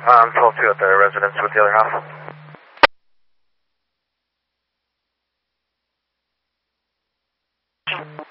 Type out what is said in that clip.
I'm 12-2 at the residence with the other half.